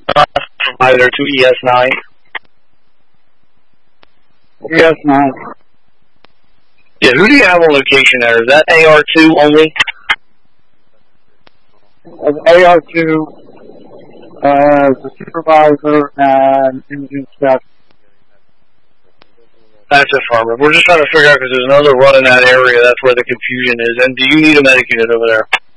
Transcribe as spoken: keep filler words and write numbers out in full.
provider to E S nine. E S nine. Yeah, who do you have on location there? Is that A R two only? A R two, uh, the supervisor and engine staff. That's affirmative. We're just trying to figure out because there's another run in that area. That's where the confusion is. And do you need a medic unit over there?